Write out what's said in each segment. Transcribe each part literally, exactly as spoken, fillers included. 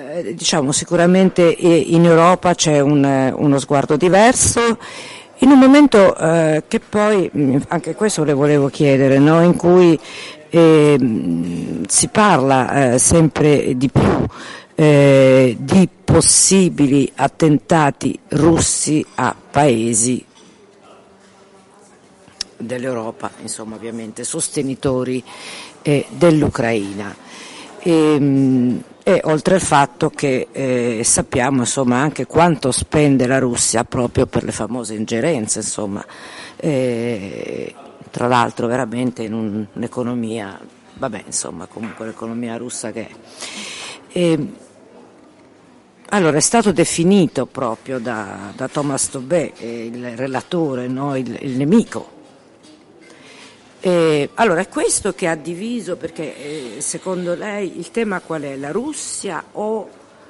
Eh, diciamo sicuramente in Europa c'è un, uno sguardo diverso, in un momento eh, che poi, anche questo le volevo chiedere, no? In cui eh, si parla eh, sempre di più eh, di possibili attentati russi a paesi dell'Europa, insomma ovviamente sostenitori eh, dell'Ucraina. E, e oltre al fatto che eh, sappiamo insomma anche quanto spende la Russia proprio per le famose ingerenze, insomma, eh, tra l'altro veramente in un, un'economia, vabbè insomma comunque l'economia russa che è. E, allora è stato definito proprio da, da Thomas Tobé, eh, il relatore, no? il, il nemico. Eh, allora è questo che ha diviso, perché eh, secondo lei il tema qual è? La Russia o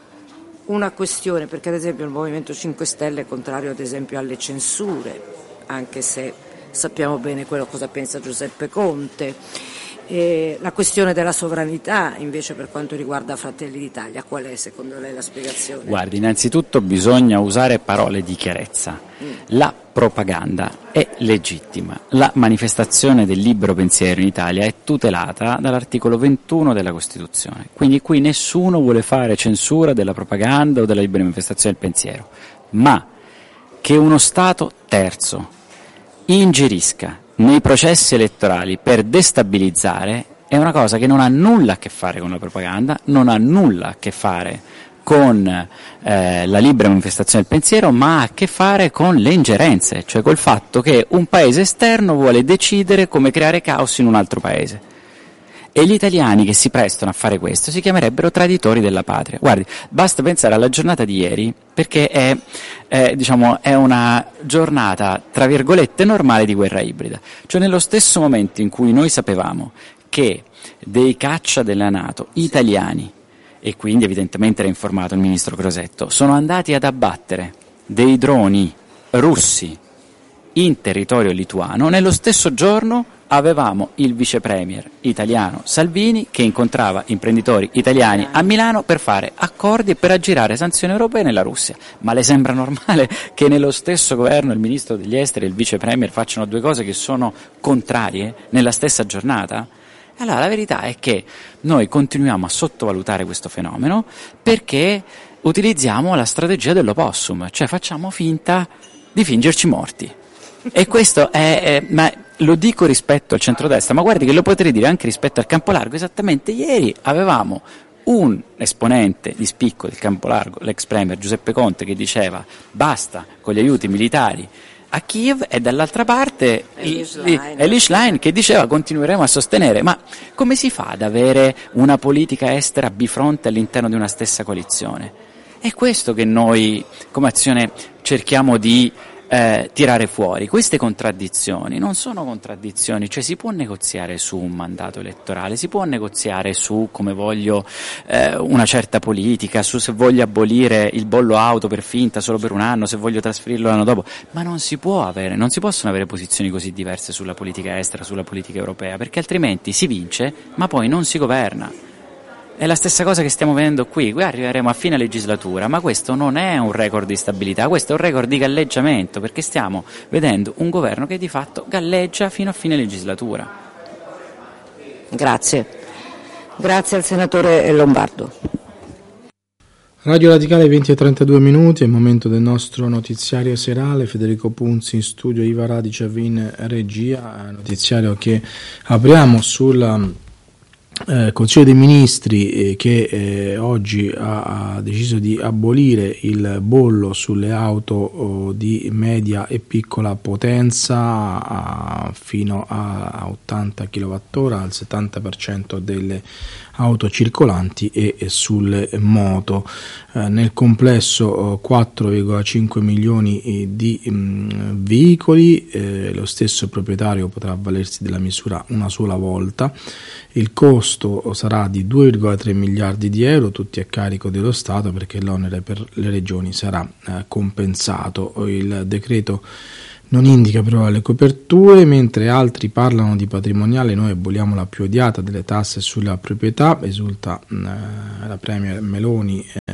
una questione, perché ad esempio il Movimento cinque Stelle è contrario ad esempio alle censure, anche se sappiamo bene quello cosa pensa Giuseppe Conte, eh, la questione della sovranità invece per quanto riguarda Fratelli d'Italia, qual è secondo lei la spiegazione? Guardi, innanzitutto bisogna usare parole di chiarezza. Mm. La propaganda è legittima, la manifestazione del libero pensiero in Italia è tutelata dall'articolo ventuno della Costituzione, quindi qui nessuno vuole fare censura della propaganda o della libera manifestazione del pensiero, ma che uno Stato terzo ingerisca nei processi elettorali per destabilizzare è una cosa che non ha nulla a che fare con la propaganda, non ha nulla a che fare con eh, la libera manifestazione del pensiero, ma ha a che fare con le ingerenze, cioè col fatto che un paese esterno vuole decidere come creare caos in un altro paese. E gli italiani che si prestano a fare questo si chiamerebbero traditori della patria. Guardi, basta pensare alla giornata di ieri, perché è, è, diciamo, è una giornata, tra virgolette, normale di guerra ibrida. Cioè nello stesso momento in cui noi sapevamo che dei caccia della NATO italiani, e quindi evidentemente era informato il ministro Crosetto, sono andati ad abbattere dei droni russi in territorio lituano, nello stesso giorno avevamo il vice premier italiano Salvini che incontrava imprenditori italiani a Milano per fare accordi e per aggirare sanzioni europee nella Russia. Ma le sembra normale che nello stesso governo il ministro degli esteri e il vice premier facciano due cose che sono contrarie nella stessa giornata? Allora la verità è che noi continuiamo a sottovalutare questo fenomeno perché utilizziamo la strategia dell'opossum, cioè facciamo finta di fingerci morti. E questo è, è ma lo dico rispetto al centrodestra, ma guardi che lo potrei dire anche rispetto al campo largo. Esattamente ieri avevamo un esponente di spicco del campo largo, l'ex premier Giuseppe Conte, che diceva basta con gli aiuti militari a Kiev, e dall'altra parte Eli Schlein che diceva continueremo a sostenere. Ma come si fa ad avere una politica estera bifronte all'interno di una stessa coalizione? È questo che noi come Azione cerchiamo di Eh, tirare fuori. Queste contraddizioni non sono contraddizioni, cioè si può negoziare su un mandato elettorale, si può negoziare su come voglio eh, una certa politica, su se voglio abolire il bollo auto per finta solo per un anno, se voglio trasferirlo l'anno dopo, ma non si può avere, non si possono avere posizioni così diverse sulla politica estera, sulla politica europea, perché altrimenti si vince ma poi non si governa. È la stessa cosa che stiamo vedendo qui, qui arriveremo a fine legislatura, ma questo non è un record di stabilità, questo è un record di galleggiamento, perché stiamo vedendo un governo che di fatto galleggia fino a fine legislatura. Grazie. Grazie al senatore Lombardo. Radio Radicale venti e trentadue minuti, è il momento del nostro notiziario serale. Federico Punzi in studio, Iva Radicev in regia, notiziario che apriamo sul Eh, Consiglio dei Ministri eh, che eh, oggi ha, ha deciso di abolire il bollo sulle auto oh, di media e piccola potenza a, fino a ottanta chilowattora al settanta per cento delle auto circolanti e, e sulle moto. Eh, nel complesso oh, quattro virgola cinque milioni eh, di mh, veicoli, eh, lo stesso proprietario potrà avvalersi della misura una sola volta. Il costo sarà di due virgola tre miliardi di euro, tutti a carico dello Stato, perché l'onere per le regioni sarà eh, compensato. Il decreto non indica però le coperture, mentre altri parlano di patrimoniale. Noi aboliamo la più odiata delle tasse sulla proprietà, esulta eh, la premier Meloni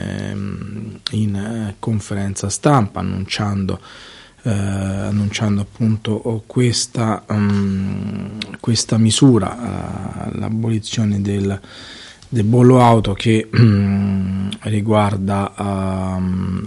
in eh, conferenza stampa annunciando Eh, annunciando appunto questa, um, questa misura, uh, l'abolizione del, del bollo auto che um, riguarda um,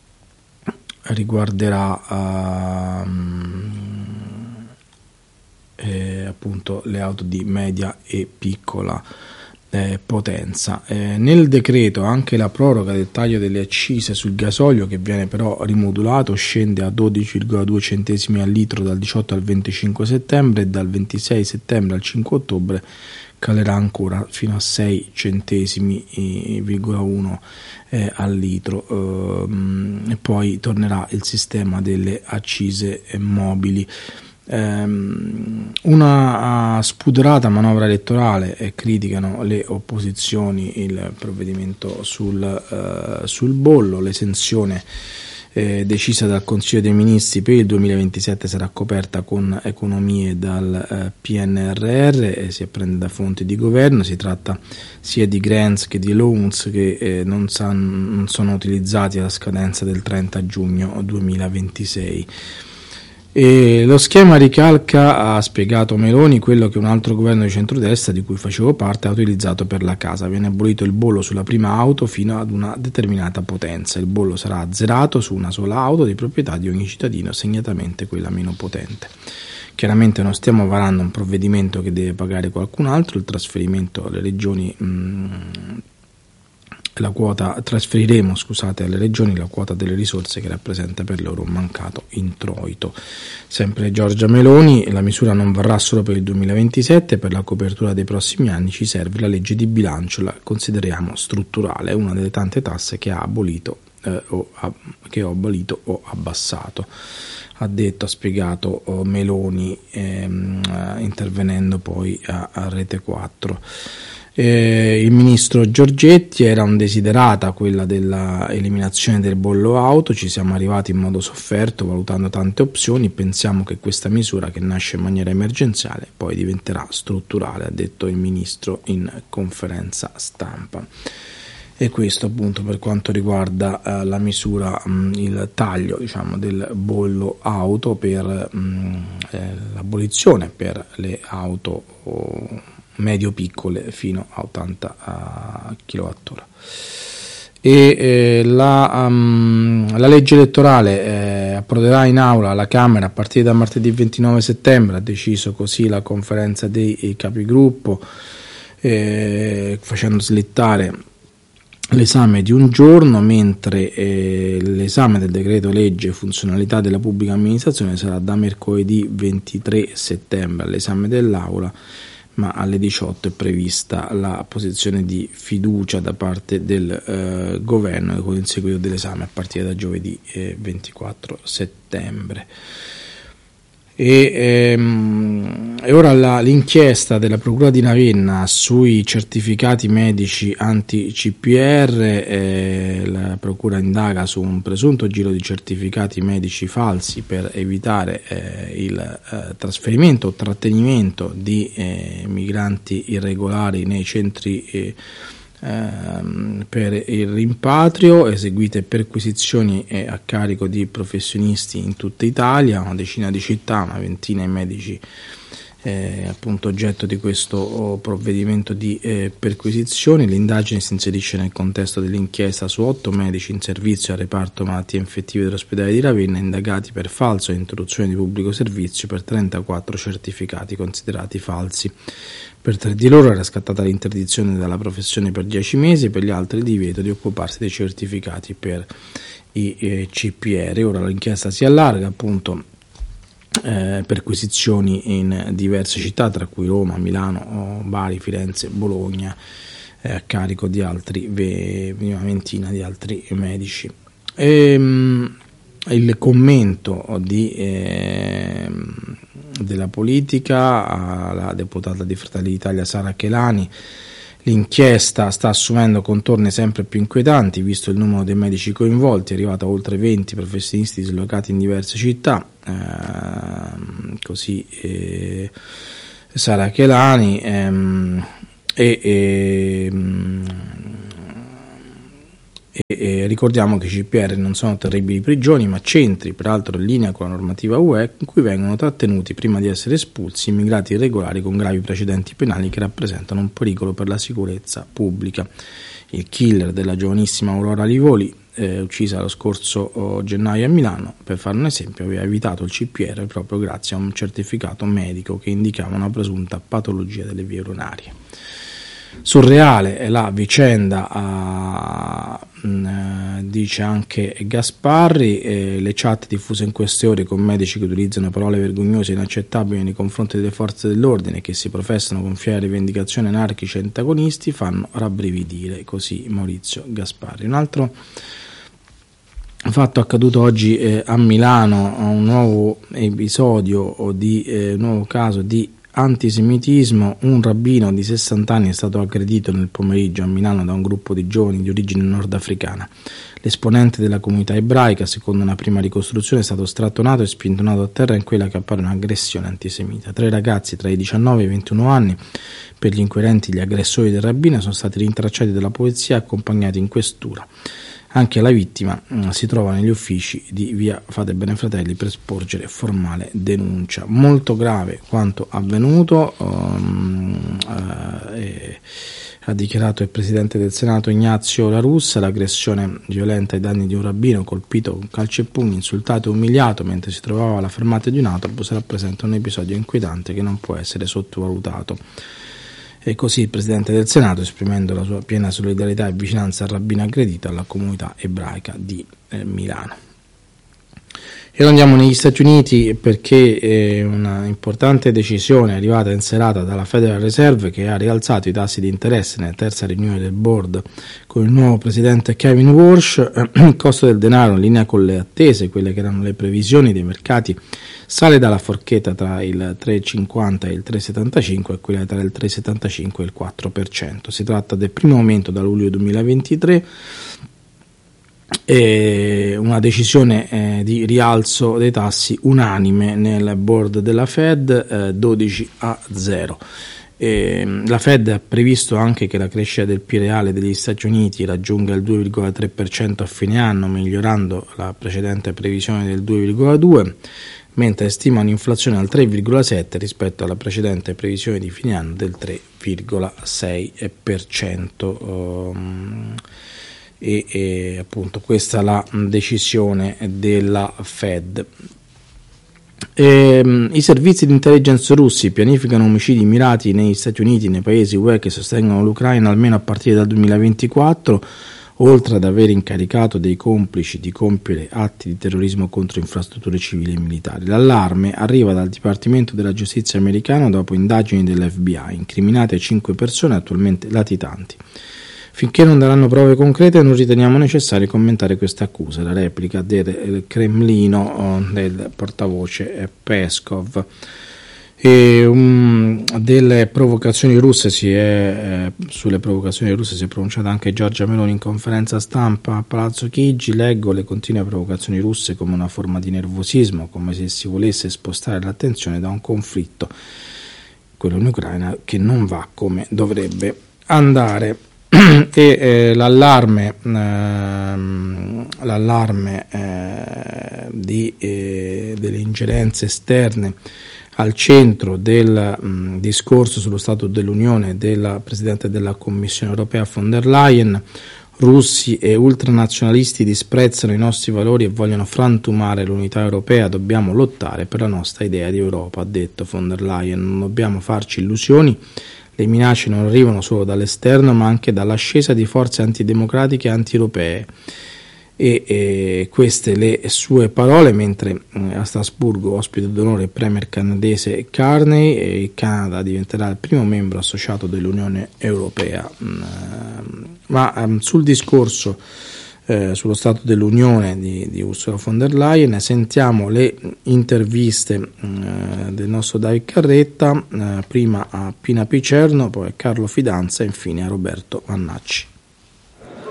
riguarderà um, eh, appunto le auto di media e piccola Eh, potenza. Eh, nel decreto anche la proroga del taglio delle accise sul gasolio, che viene però rimodulato, scende a dodici virgola due centesimi al litro dal diciotto al venticinque settembre, e dal ventisei settembre al cinque ottobre calerà ancora fino a sei centesimi virgola uno eh, al litro, ehm, e poi tornerà il sistema delle accise eh, mobili. Una spudorata manovra elettorale, e criticano le opposizioni il provvedimento sul, uh, sul bollo. L'esenzione eh, decisa dal Consiglio dei Ministri per il duemilaventisette sarà coperta con economie dal uh, P N R R e si apprende da fonti di governo. Si tratta sia di grants che di loans che eh, non, san, non sono utilizzati alla scadenza del trenta giugno duemilaventisei. E lo schema ricalca, ha spiegato Meloni, quello che un altro governo di centrodestra di cui facevo parte ha utilizzato per la casa. Viene abolito il bollo sulla prima auto fino ad una determinata potenza. Il bollo sarà azzerato su una sola auto di proprietà di ogni cittadino, segnatamente quella meno potente. Chiaramente non stiamo varando un provvedimento che deve pagare qualcun altro. Il trasferimento alle regioni mh, la quota trasferiremo scusate alle regioni la quota delle risorse che rappresenta per loro un mancato introito. Sempre Giorgia Meloni: la misura non varrà solo per il duemilaventisette, per la copertura dei prossimi anni ci serve la legge di bilancio, la consideriamo strutturale, è una delle tante tasse che ha abolito eh, o ha, che ho abolito o abbassato, ha detto, ha spiegato oh, Meloni ehm, intervenendo poi a, a Rete quattro. Eh, il ministro Giorgetti: era un desiderata quella dell'eliminazione del bollo auto, ci siamo arrivati in modo sofferto valutando tante opzioni, pensiamo che questa misura, che nasce in maniera emergenziale, poi diventerà strutturale, ha detto il ministro in conferenza stampa. E questo appunto per quanto riguarda eh, la misura, mh, il taglio diciamo del bollo auto, per mh, eh, l'abolizione per le auto oh, medio-piccole fino a ottanta chilowattora. E eh, la, um, la legge elettorale eh, approderà in aula alla Camera a partire da martedì ventinove settembre, ha deciso così la conferenza dei capigruppo, eh, facendo slittare l'esame di un giorno, mentre eh, l'esame del decreto legge funzionalità della pubblica amministrazione sarà da mercoledì ventitré settembre all'esame dell'Aula, ma alle diciotto è prevista la posizione di fiducia da parte del eh, governo, con il seguito dell'esame a partire da giovedì eh, ventiquattro settembre. E, ehm, e ora la, l'inchiesta della Procura di Ravenna sui certificati medici anti-C P R. Eh, la Procura indaga su un presunto giro di certificati medici falsi per evitare eh, il eh, trasferimento o trattenimento di eh, migranti irregolari nei centri eh, per il rimpatrio, eseguite perquisizioni a carico di professionisti in tutta Italia, una decina di città, una ventina di medici eh, appunto oggetto di questo provvedimento di eh, perquisizioni. L'indagine si inserisce nel contesto dell'inchiesta su otto medici in servizio al reparto malattie infettive dell'ospedale di Ravenna, indagati per falso e interruzione di pubblico servizio per trentaquattro certificati considerati falsi. Per tre di loro era scattata l'interdizione dalla professione per dieci mesi, per gli altri il divieto di occuparsi dei certificati per i eh, C P R. Ora l'inchiesta si allarga, appunto, eh, perquisizioni in diverse città, tra cui Roma, Milano, Bari, Firenze, Bologna, eh, a carico di altri, una ventina di altri medici. E, mh, il commento di... Eh, della politica alla deputata di Fratelli d'Italia Sara Chelani: l'inchiesta sta assumendo contorni sempre più inquietanti visto il numero dei medici coinvolti, è arrivato a oltre venti professionisti dislocati in diverse città, eh, così eh, Sara Chelani ehm, e, e E, e ricordiamo che i C P R non sono terribili prigioni, ma centri, peraltro in linea con la normativa U E, in cui vengono trattenuti prima di essere espulsi immigrati irregolari con gravi precedenti penali che rappresentano un pericolo per la sicurezza pubblica. Il killer della giovanissima Aurora Livoli, eh, uccisa lo scorso oh, gennaio a Milano, per fare un esempio, aveva evitato il C P R proprio grazie a un certificato medico che indicava una presunta patologia delle vie urinarie. Surreale è la vicenda, a, mh, dice anche Gasparri, eh, le chat diffuse in queste ore con medici che utilizzano parole vergognose e inaccettabili nei confronti delle forze dell'ordine che si professano con fiere rivendicazioni anarchici e antagonisti fanno rabbrividire, così Maurizio Gasparri. Un altro fatto accaduto oggi eh, a Milano, un nuovo episodio di eh, un nuovo caso di antisemitismo. Un rabbino di sessanta anni è stato aggredito nel pomeriggio a Milano da un gruppo di giovani di origine nordafricana. L'esponente della comunità ebraica, secondo una prima ricostruzione, è stato strattonato e spintonato a terra in quella che appare un'aggressione antisemita. Tre ragazzi tra i diciannove e i ventuno anni, per gli inquirenti gli aggressori del rabbino, sono stati rintracciati dalla polizia e accompagnati in questura. Anche la vittima mh, si trova negli uffici di via Fate Bene Fratelli per sporgere formale denuncia. Molto grave quanto avvenuto, um, uh, e, ha dichiarato il Presidente del Senato Ignazio La Russa, l'aggressione violenta ai danni di un rabbino colpito con calci e pugni, insultato e umiliato mentre si trovava alla fermata di un autobus rappresenta un episodio inquietante che non può essere sottovalutato. E così il Presidente del Senato, esprimendo la sua piena solidarietà e vicinanza al rabbino aggredito, alla comunità ebraica di eh, Milano. E andiamo negli Stati Uniti perché eh, una importante decisione è arrivata in serata dalla Federal Reserve, che ha rialzato i tassi di interesse nella terza riunione del board con il nuovo presidente Kevin Warsh. Il costo del denaro, in linea con le attese, quelle che erano le previsioni dei mercati, sale dalla forchetta tra il tre virgola cinquanta e il tre virgola settantacinque e quella tra il tre virgola settantacinque e il quattro per cento. Si tratta del primo aumento da luglio duemilaventitré, e una decisione eh, di rialzo dei tassi unanime nel board della Fed, eh, dodici a zero. E la Fed ha previsto anche che la crescita del P I reale degli Stati Uniti raggiunga il due virgola tre per cento a fine anno, migliorando la precedente previsione del due virgola due per cento, mentre stima un'inflazione al tre virgola sette per cento rispetto alla precedente previsione di fine anno del tre virgola sei per cento. Um, e, e appunto questa è la decisione della Fed. E, i servizi di intelligence russi pianificano omicidi mirati negli Stati Uniti e nei paesi U E che sostengono l'Ucraina almeno a partire dal duemilaventiquattro, oltre ad aver incaricato dei complici di compiere atti di terrorismo contro infrastrutture civili e militari. L'allarme arriva dal Dipartimento della Giustizia americano dopo indagini dell'F B I, incriminate cinque persone attualmente latitanti. Finché non daranno prove concrete non riteniamo necessario commentare questa accusa, la replica del Cremlino del portavoce Peskov. E, um, delle provocazioni russe si è, eh, sulle provocazioni russe si è pronunciata anche Giorgia Meloni in conferenza stampa a Palazzo Chigi. Leggo: le continue provocazioni russe come una forma di nervosismo, come se si volesse spostare l'attenzione da un conflitto, quello in Ucraina, che non va come dovrebbe andare. E eh, l'allarme ehm, l'allarme eh, di, eh, delle ingerenze esterne al centro del mh, discorso sullo Stato dell'Unione della Presidente della Commissione Europea von der Leyen. Russi e ultranazionalisti disprezzano i nostri valori e vogliono frantumare l'unità europea. Dobbiamo lottare per la nostra idea di Europa, ha detto von der Leyen. Non dobbiamo farci illusioni. Le minacce non arrivano solo dall'esterno, ma anche dall'ascesa di forze antidemocratiche e anti-europee. E, e queste le sue parole mentre eh, a Strasburgo ospite d'onore il premier canadese Carney, e il Canada diventerà il primo membro associato dell'Unione Europea. Mm, ma um, sul discorso eh, sullo Stato dell'Unione di, di Ursula von der Leyen sentiamo le interviste eh, del nostro David Carretta, eh, prima a Pina Picerno, poi a Carlo Fidanza e infine a Roberto Vannacci.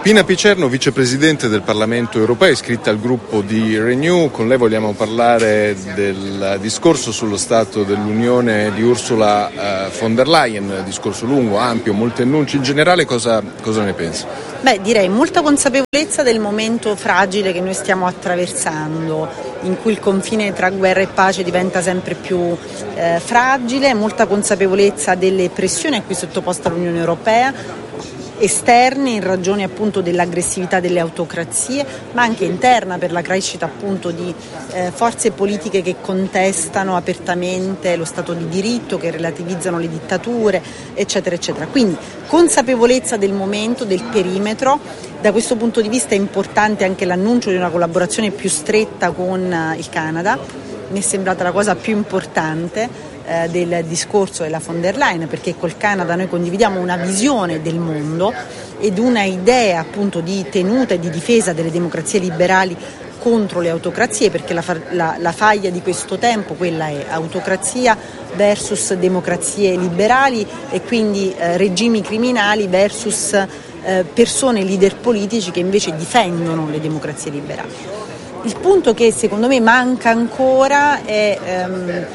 Pina Picerno, vicepresidente del Parlamento europeo, iscritta al gruppo di Renew. Con lei vogliamo parlare del discorso sullo Stato dell'Unione di Ursula uh, von der Leyen, discorso lungo, ampio, molti annunci. In generale cosa, cosa ne pensa? Beh, direi molta consapevolezza del momento fragile che noi stiamo attraversando, in cui il confine tra guerra e pace diventa sempre più eh, fragile, molta consapevolezza delle pressioni a cui è sottoposta l'Unione Europea, esterne in ragione appunto dell'aggressività delle autocrazie, ma anche interna per la crescita appunto di eh, forze politiche che contestano apertamente lo Stato di diritto, che relativizzano le dittature, eccetera eccetera. Quindi consapevolezza del momento, del perimetro. Da questo punto di vista è importante anche l'annuncio di una collaborazione più stretta con eh, il Canada. Mi è sembrata la cosa più importante del discorso della von der Leyen, perché col Canada noi condividiamo una visione del mondo ed una idea appunto di tenuta e di difesa delle democrazie liberali contro le autocrazie, perché la, la, la faglia di questo tempo quella è autocrazia versus democrazie liberali e quindi eh, regimi criminali versus eh, persone, leader politici che invece difendono le democrazie liberali. Il punto che secondo me manca ancora è ehm,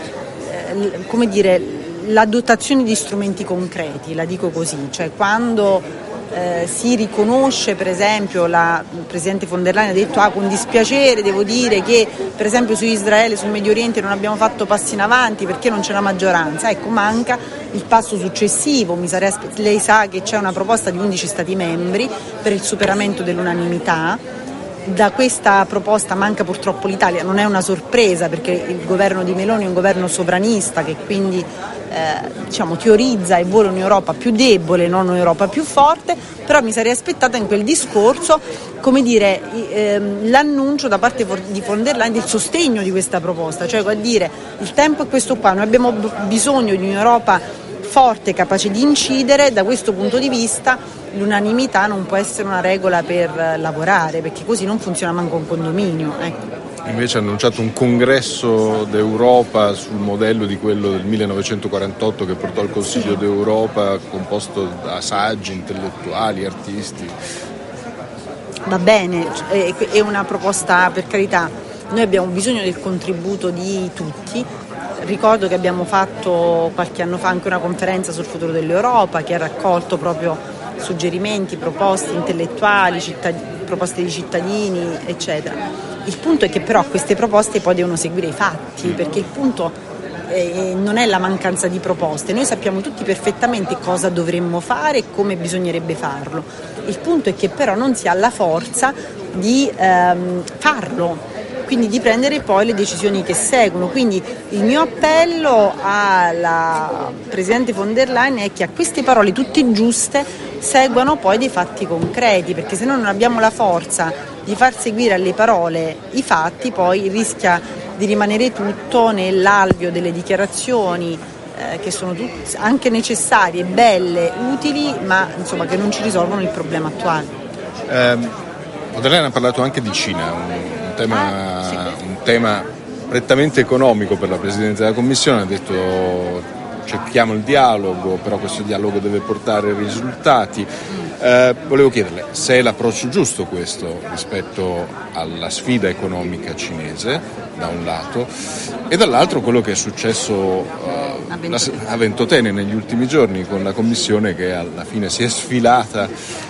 come dire, la dotazione di strumenti concreti, la dico così, cioè quando eh, si riconosce, per esempio la Presidente von der Leyen ha detto ah, con dispiacere devo dire che per esempio su Israele, sul Medio Oriente non abbiamo fatto passi in avanti perché non c'è la maggioranza, ecco manca il passo successivo. Mi sarei aspe- lei sa che c'è una proposta di undici Stati membri per il superamento dell'unanimità. Da questa proposta manca purtroppo l'Italia, non è una sorpresa perché il governo di Meloni è un governo sovranista che quindi eh, diciamo, teorizza e vuole un'Europa più debole, non un'Europa più forte, però mi sarei aspettata in quel discorso come dire, ehm, l'annuncio da parte di von der Leyen del sostegno di questa proposta, cioè a dire il tempo è questo qua, noi abbiamo b- bisogno di un'Europa forte, capace di incidere. Da questo punto di vista l'unanimità non può essere una regola per lavorare, perché così non funziona manco un condominio. Ecco. Invece ha annunciato un congresso d'Europa sul modello di quello del millenovecentoquarantotto che portò al Consiglio d'Europa, composto da saggi, intellettuali, artisti. Va bene, è una proposta, per carità, noi abbiamo bisogno del contributo di tutti. Ricordo che abbiamo fatto qualche anno fa anche una conferenza sul futuro dell'Europa che ha raccolto proprio suggerimenti, proposte intellettuali, cittad- proposte di cittadini, eccetera. Il punto è che però queste proposte poi devono seguire i fatti, perché il punto eh, non è la mancanza di proposte. Noi sappiamo tutti perfettamente cosa dovremmo fare e come bisognerebbe farlo. Il punto è che però non si ha la forza di ehm, farlo, quindi di prendere poi le decisioni che seguono. Quindi il mio appello alla Presidente von der Leyen è che a queste parole tutte giuste seguano poi dei fatti concreti, perché se no non abbiamo la forza di far seguire alle parole i fatti, poi rischia di rimanere tutto nell'alveo delle dichiarazioni eh, che sono tutte anche necessarie, belle, utili, ma insomma che non ci risolvono il problema attuale. Um, von der Leyen ha parlato anche di Cina, un tema, ah, sì. un tema prettamente economico per la Presidenza della Commissione. Ha detto cerchiamo il dialogo, però questo dialogo deve portare risultati. Eh, volevo chiederle se è l'approccio giusto questo rispetto alla sfida economica cinese da un lato e dall'altro quello che è successo eh, la, a Ventotene negli ultimi giorni con la Commissione che alla fine si è sfilata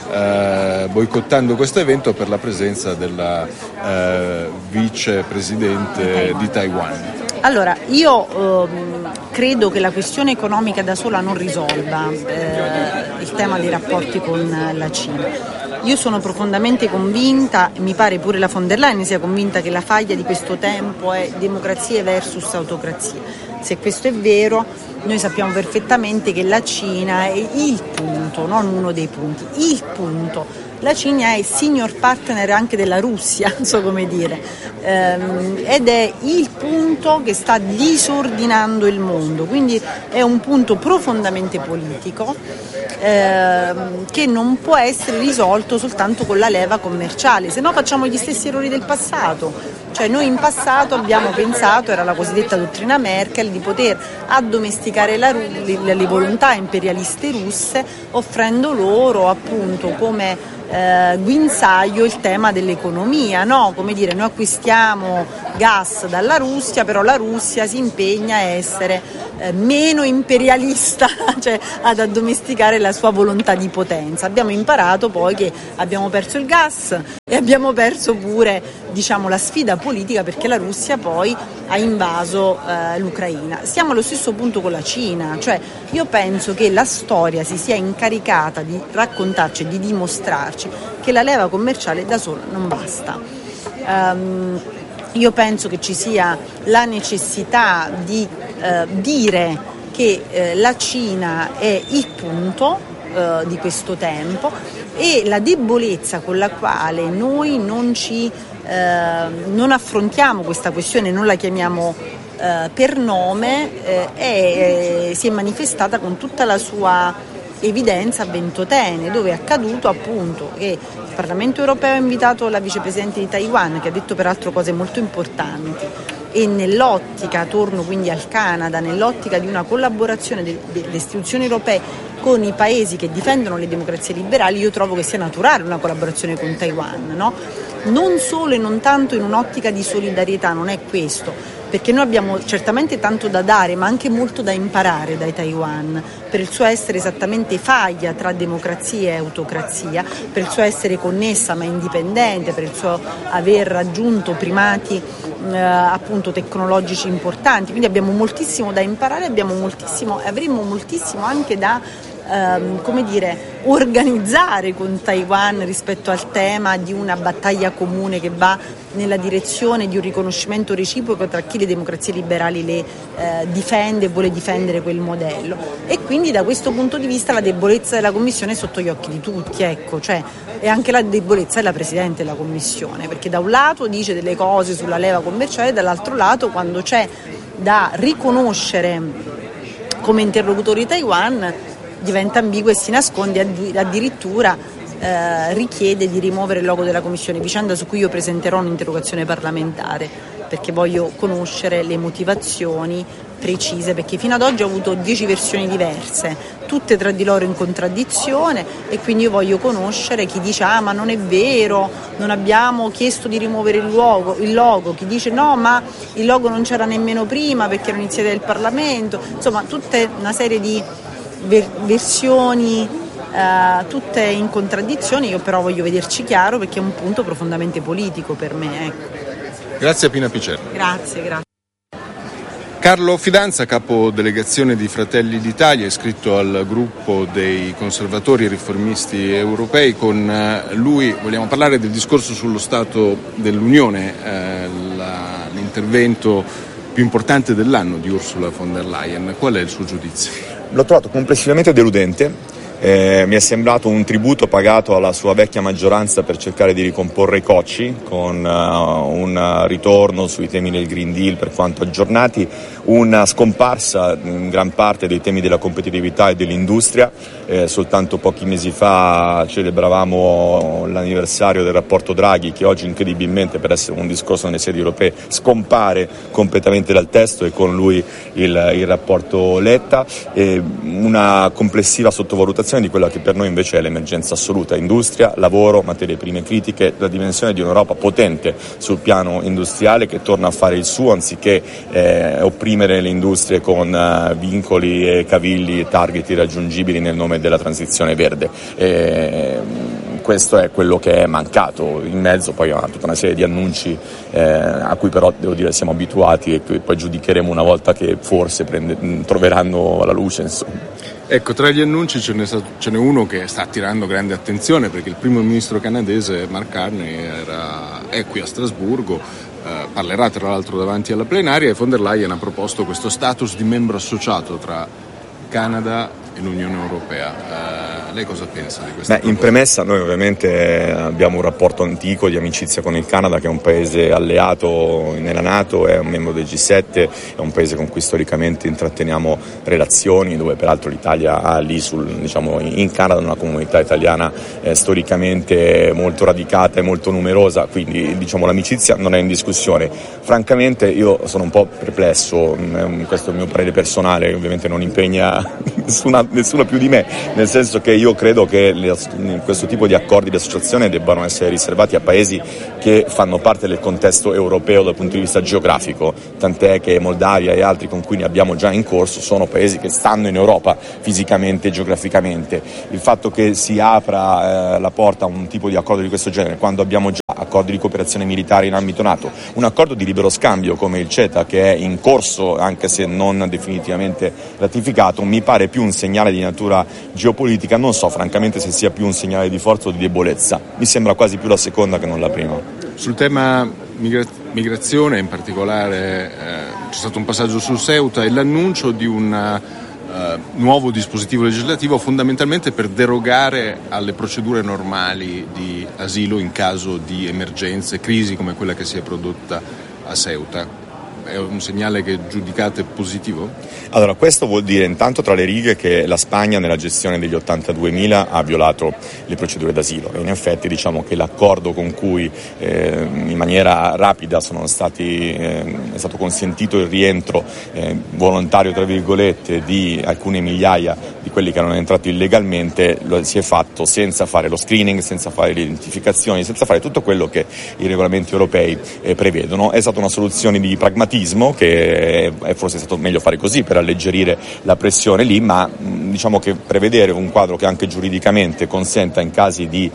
eh, boicottando questo evento per la presenza della eh, vicepresidente di Taiwan. Allora, io ehm, credo che la questione economica da sola non risolva eh, il tema dei rapporti con la Cina. Io sono profondamente convinta, e mi pare pure la von der Leyen sia convinta, che la faglia di questo tempo è democrazie versus autocrazie. Se questo è vero, noi sappiamo perfettamente che la Cina è il punto, non uno dei punti, il punto. La Cina è senior partner anche della Russia, non so come dire, ehm, ed è il punto che sta disordinando il mondo, quindi è un punto profondamente politico ehm, che non può essere risolto soltanto con la leva commerciale, se no facciamo gli stessi errori del passato. Cioè noi in passato abbiamo pensato, era la cosiddetta dottrina Merkel, di poter addomesticare la, le, le volontà imperialiste russe offrendo loro appunto come eh, guinzaglio il tema dell'economia, no? Come dire, noi acquistiamo gas dalla Russia, però la Russia si impegna a essere eh, meno imperialista, cioè ad addomesticare la sua volontà di potenza. Abbiamo imparato poi che abbiamo perso il gas e abbiamo perso pure, diciamo, la sfida politica, perché la Russia poi ha invaso eh, l'Ucraina. Siamo allo stesso punto con la Cina, cioè io penso che la storia si sia incaricata di raccontarci e di dimostrarci che la leva commerciale da sola non basta. Um, io penso che ci sia la necessità di eh, dire che eh, la Cina è il punto eh, di questo tempo, e la debolezza con la quale noi non ci eh, non affrontiamo questa questione, non la chiamiamo eh, per nome, eh, è, si è manifestata con tutta la sua evidenza a Ventotene, dove è accaduto appunto che il Parlamento europeo ha invitato la vicepresidente di Taiwan, che ha detto peraltro cose molto importanti, e nell'ottica, torno quindi al Canada, nell'ottica di una collaborazione de- delle istituzioni europee con i paesi che difendono le democrazie liberali, io trovo che sia naturale una collaborazione con Taiwan, no? Non solo e non tanto in un'ottica di solidarietà, non è questo, perché noi abbiamo certamente tanto da dare, ma anche molto da imparare dai Taiwan, per il suo essere esattamente faglia tra democrazia e autocrazia, per il suo essere connessa ma indipendente, per il suo aver raggiunto primati eh, appunto tecnologici importanti. Quindi abbiamo moltissimo da imparare, abbiamo moltissimo, avremo moltissimo anche da ehm, come dire, organizzare con Taiwan rispetto al tema di una battaglia comune che va nella direzione di un riconoscimento reciproco tra chi le democrazie liberali le eh, difende e vuole difendere quel modello. E quindi da questo punto di vista la debolezza della Commissione è sotto gli occhi di tutti, ecco, cioè è anche la debolezza della Presidente della Commissione, perché da un lato dice delle cose sulla leva commerciale, dall'altro lato quando c'è da riconoscere come interlocutori Taiwan diventa ambiguo e si nasconde, addirittura eh, richiede di rimuovere il logo della Commissione, vicenda su cui io presenterò un'interrogazione parlamentare, perché voglio conoscere le motivazioni precise, perché fino ad oggi ho avuto dieci versioni diverse, tutte tra di loro in contraddizione, e quindi io voglio conoscere chi dice ah ma non è vero, non abbiamo chiesto di rimuovere il logo, il logo, chi dice no ma il logo non c'era nemmeno prima perché era un'iniziativa del Parlamento, insomma tutta una serie di versioni uh, tutte in contraddizione. Io però voglio vederci chiaro, perché è un punto profondamente politico per me, ecco. Grazie a Pina Picerno. Grazie, grazie. Carlo Fidanza, capo delegazione di Fratelli d'Italia, iscritto al gruppo dei conservatori e riformisti europei. Con lui vogliamo parlare del discorso sullo Stato dell'Unione, eh, la, l'intervento più importante dell'anno di Ursula von der Leyen. Qual è il suo giudizio? L'ho trovato complessivamente deludente, eh, mi è sembrato un tributo pagato alla sua vecchia maggioranza per cercare di ricomporre i cocci, con uh, un ritorno sui temi del Green Deal per quanto aggiornati, una scomparsa in gran parte dei temi della competitività e dell'industria. Eh, soltanto pochi mesi fa celebravamo l'anniversario del rapporto Draghi, che oggi incredibilmente, per essere un discorso nelle sedi europee, scompare completamente dal testo, e con lui il, il rapporto Letta. Eh, una complessiva sottovalutazione di quella che per noi invece è l'emergenza assoluta: industria, lavoro, materie prime critiche, la dimensione di un'Europa potente sul piano industriale, che torna a fare il suo anziché eh, opprimere le industrie con uh, vincoli e cavilli e target irraggiungibili nel nome della transizione verde. E, questo è quello che è mancato. In mezzo poi a tutta una serie di annunci eh, a cui però devo dire siamo abituati, e che poi giudicheremo una volta che forse prende, troveranno la luce, insomma. Ecco, tra gli annunci ce n'è, stato, ce n'è uno che sta attirando grande attenzione, perché il primo ministro canadese Mark Carney era, è qui a Strasburgo, eh, parlerà tra l'altro davanti alla plenaria, e von der Leyen ha proposto questo status di membro associato tra Canada e l'Unione Europea. Eh, lei cosa pensa di questa Beh, in premessa noi ovviamente abbiamo un rapporto antico di amicizia con il Canada, che è un paese alleato nella NATO, è un membro del G sette, è un paese con cui storicamente intratteniamo relazioni, dove peraltro l'Italia ha lì sul, diciamo, in Canada una comunità italiana eh, storicamente molto radicata e molto numerosa, quindi diciamo l'amicizia non è in discussione. Francamente io sono un po' perplesso, questo è il mio parere personale, ovviamente non impegna nessuna, nessuno più di me, nel senso che io credo che le, questo tipo di accordi di associazione debbano essere riservati a paesi che fanno parte del contesto europeo dal punto di vista geografico, tant'è che Moldavia e altri con cui ne abbiamo già in corso sono paesi che stanno in Europa fisicamente e geograficamente. Il fatto che si apra eh, la porta a un tipo di accordo di questo genere quando abbiamo già accordi di cooperazione militare in ambito NATO, un accordo di libero scambio come il CETA che è in corso anche se non definitivamente ratificato, mi pare più un segnale di natura geopolitica, non so francamente se sia più un segnale di forza o di debolezza, mi sembra quasi più la seconda che non la prima. Sul tema migra- migrazione in particolare eh, c'è stato un passaggio su Ceuta e l'annuncio di un Uh, nuovo dispositivo legislativo fondamentalmente per derogare alle procedure normali di asilo in caso di emergenze, crisi come quella che si è prodotta a Ceuta. È un segnale che giudicate positivo? Allora, questo vuol dire intanto tra le righe che la Spagna nella gestione degli ottantaduemila ha violato le procedure d'asilo e in effetti diciamo che l'accordo con cui eh, in maniera rapida sono stati, eh, è stato consentito il rientro eh, volontario tra virgolette di alcune migliaia di quelli che erano entrati illegalmente lo si è fatto senza fare lo screening, senza fare le identificazioni, senza fare tutto quello che i regolamenti europei eh, prevedono. È stata una soluzione di pragmatismo che è forse stato meglio fare così per alleggerire la pressione lì, ma diciamo che prevedere un quadro che anche giuridicamente consenta in casi di,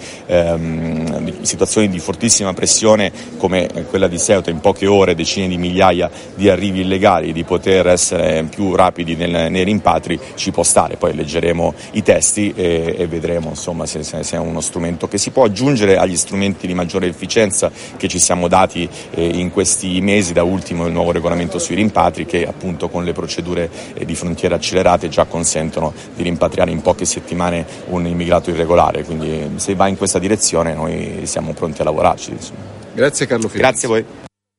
ehm, di situazioni di fortissima pressione come quella di Ceuta, in poche ore decine di migliaia di arrivi illegali, di poter essere più rapidi nel, nei rimpatri ci può stare. Poi leggeremo i testi e, e vedremo insomma se, se, se è uno strumento che si può aggiungere agli strumenti di maggiore efficienza che ci siamo dati eh, in questi mesi, da ultimo il nuovo regolamento sui rimpatri che appunto con le procedure eh, di frontiera accelerate già consentono di rimpatriare in poche settimane un immigrato irregolare, quindi se va in questa direzione noi siamo pronti a lavorarci. Insomma. Grazie Carlo Firenze. Grazie a voi.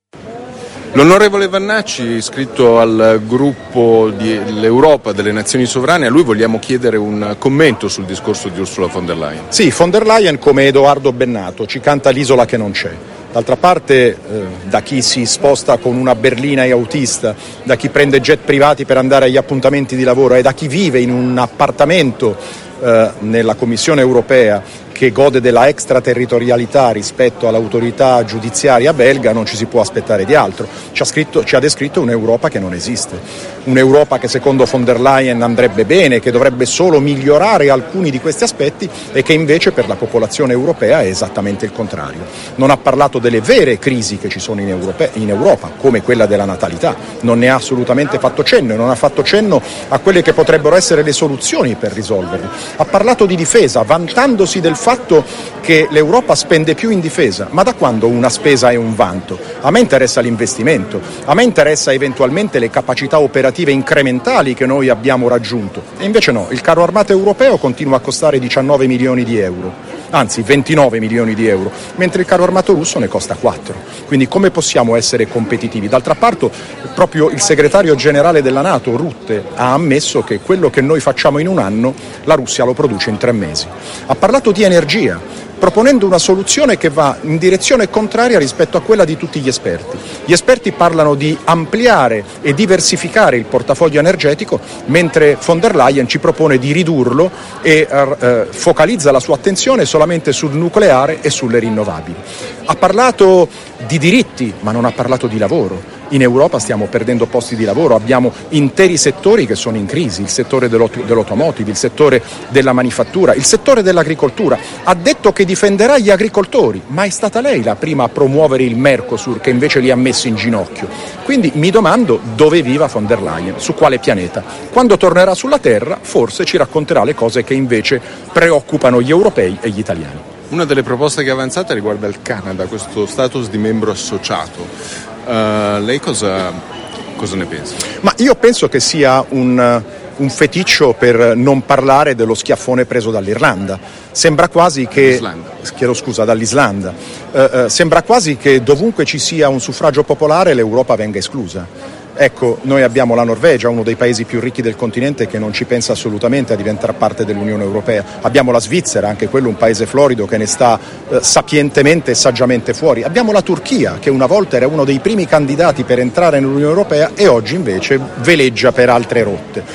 L'onorevole Vannacci, iscritto al gruppo dell'Europa delle Nazioni Sovrane, a lui vogliamo chiedere un commento sul discorso di Ursula von der Leyen. Sì, von der Leyen come Edoardo Bennato ci canta l'isola che non c'è. D'altra parte, eh, da chi si sposta con una berlina e autista, da chi prende jet privati per andare agli appuntamenti di lavoro e da chi vive in un appartamento eh, nella Commissione europea che gode della extraterritorialità rispetto all'autorità giudiziaria belga, non ci si può aspettare di altro. Ci ha, scritto, ci ha descritto un'Europa che non esiste, un'Europa che secondo von der Leyen andrebbe bene, che dovrebbe solo migliorare alcuni di questi aspetti e che invece per la popolazione europea è esattamente il contrario. Non ha parlato delle vere crisi che ci sono in, Europe, in Europa, come quella della natalità, non ne ha assolutamente fatto cenno e non ha fatto cenno a quelle che potrebbero essere le soluzioni per risolverli. Ha parlato di difesa, vantandosi del fatto che l'Europa spende più in difesa, ma da quando una spesa è un vanto? A me interessa l'investimento, a me interessa eventualmente le capacità operative incrementali che noi abbiamo raggiunto e invece no, il carro armato europeo continua a costare diciannove milioni di euro, anzi ventinove milioni di euro, mentre il carro armato russo ne costa quattro, quindi come possiamo essere competitivi? D'altra parte proprio il segretario generale della NATO, Rutte, ha ammesso che quello che noi facciamo in un anno la Russia lo produce in tre mesi. Ha parlato di energia, proponendo una soluzione che va in direzione contraria rispetto a quella di tutti gli esperti. Gli esperti parlano di ampliare e diversificare il portafoglio energetico, mentre von der Leyen ci propone di ridurlo e eh, focalizza la sua attenzione solamente sul nucleare e sulle rinnovabili. Ha parlato di diritti, ma non ha parlato di lavoro. In Europa stiamo perdendo posti di lavoro, abbiamo interi settori che sono in crisi, il settore dell'aut- dell'automotive, il settore della manifattura, il settore dell'agricoltura. Ha detto che difenderà gli agricoltori, ma è stata lei la prima a promuovere il Mercosur che invece li ha messi in ginocchio. Quindi mi domando dove viva von der Leyen, su quale pianeta. Quando tornerà sulla Terra forse ci racconterà le cose che invece preoccupano gli europei e gli italiani. Una delle proposte che è avanzata riguarda il Canada, questo status di membro associato. Uh, lei cosa, cosa ne pensa? Ma io penso che sia un, un feticcio per non parlare dello schiaffone preso dall'Irlanda. Sembra quasi che chiedo scusa dall'Islanda. Uh, uh, sembra quasi che dovunque ci sia un suffragio popolare l'Europa venga esclusa. Ecco, noi abbiamo la Norvegia, uno dei paesi più ricchi del continente, che non ci pensa assolutamente a diventare parte dell'Unione Europea. Abbiamo la Svizzera, anche quello un paese florido che ne sta eh, sapientemente e saggiamente fuori. Abbiamo la Turchia, che una volta era uno dei primi candidati per entrare nell'Unione Europea e oggi invece veleggia per altre rotte.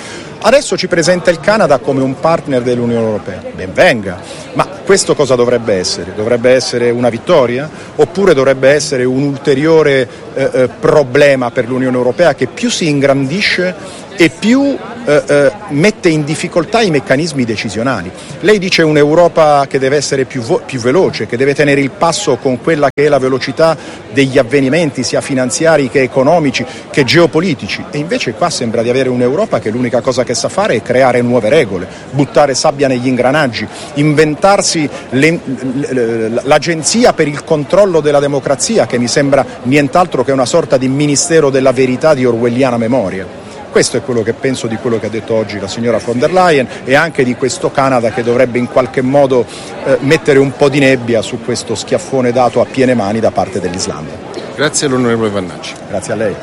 Adesso ci presenta il Canada come un partner dell'Unione Europea. Ben venga, ma questo cosa dovrebbe essere? Dovrebbe essere una vittoria? Oppure dovrebbe essere un ulteriore eh, eh, problema per l'Unione Europea che più si ingrandisce e più eh, eh, mette in difficoltà i meccanismi decisionali? Lei dice un'Europa che deve essere più, vo- più veloce, che deve tenere il passo con quella che è la velocità degli avvenimenti sia finanziari che economici che geopolitici, e invece qua sembra di avere un'Europa che l'unica cosa che sa fare è creare nuove regole, buttare sabbia negli ingranaggi, inventarsi le, l'agenzia per il controllo della democrazia, che mi sembra nient'altro che una sorta di ministero della verità di orwelliana memoria. Questo è quello che penso di quello che ha detto oggi la signora von der Leyen e anche di questo Canada che dovrebbe in qualche modo eh, mettere un po' di nebbia su questo schiaffone dato a piene mani da parte dell'Islanda. Grazie all'onorevole Vannacci. Grazie a lei.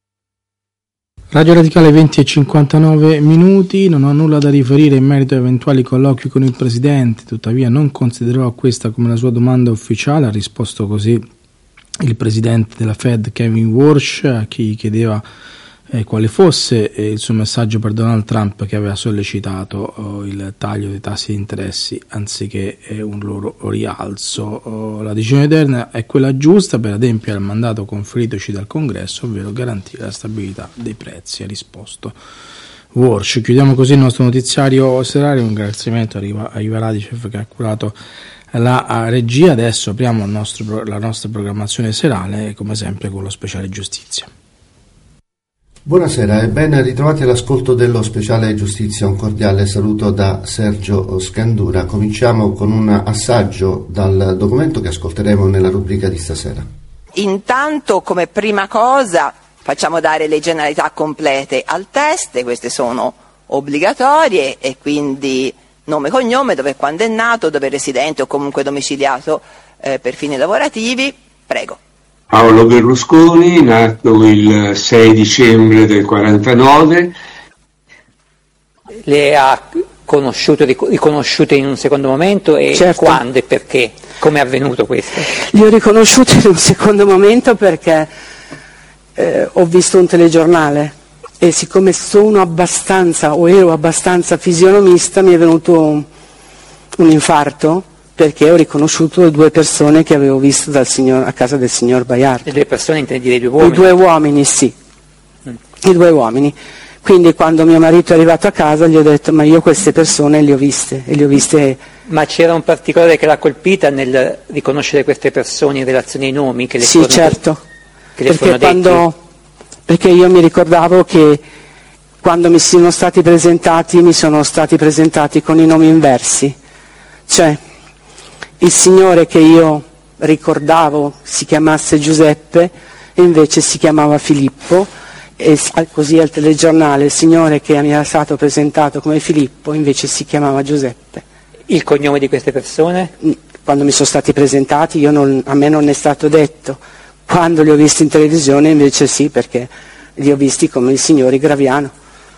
Radio Radicale venti e cinquantanove minuti, non ho nulla da riferire in merito a eventuali colloqui con il Presidente, tuttavia non considererò questa come la sua domanda ufficiale, ha risposto così il Presidente della Fed Kevin Warsh a chi chiedeva eh, quale fosse eh, il suo messaggio per Donald Trump, che aveva sollecitato oh, il taglio dei tassi di interessi anziché eh, un loro rialzo. Oh, la decisione odierna è quella giusta per adempiere al mandato conferitoci dal Congresso, ovvero garantire la stabilità dei prezzi, ha risposto Warsh. Chiudiamo così il nostro notiziario serale, un ringraziamento a Iva Radicev che ha curato la regia. Adesso apriamo il nostro, la nostra programmazione serale, come sempre con lo speciale giustizia. Buonasera e ben ritrovati all'ascolto dello speciale giustizia. Un cordiale saluto da Sergio Scandura. Cominciamo con un assaggio dal documento che ascolteremo nella rubrica di stasera. Intanto, come prima cosa, facciamo dare le generalità complete al test, queste sono obbligatorie, e quindi nome, cognome, dove e quando è nato, dove è residente o comunque domiciliato eh, per fini lavorativi. Prego. Paolo Berlusconi, nato il sei dicembre del quarantanove. Le ha conosciuto, riconosciute in un secondo momento, e certo. Quando e perché? Come è avvenuto questo? Li ho riconosciuti in un secondo momento perché eh, ho visto un telegiornale e siccome sono abbastanza o ero abbastanza fisionomista mi è venuto un, un infarto, perché ho riconosciuto le due persone che avevo visto dal signor, a casa del signor Baiardo. Le due persone intendi dire i due uomini? I due uomini, sì. Mm. I due uomini. Quindi quando mio marito è arrivato a casa gli ho detto ma io queste persone le ho viste e le ho viste. Ma c'era un particolare che l'ha colpita nel riconoscere queste persone in relazione ai nomi che le sì, furono, certo. che le perché, quando, perché io mi ricordavo che quando mi sono stati presentati mi sono stati presentati con i nomi inversi. Cioè il signore che io ricordavo si chiamasse Giuseppe e invece si chiamava Filippo, e così al telegiornale il signore che mi era stato presentato come Filippo invece si chiamava Giuseppe. Il cognome di queste persone? Quando mi sono stati presentati io non, a me non è stato detto, quando li ho visti in televisione invece sì, perché li ho visti come il signore Graviano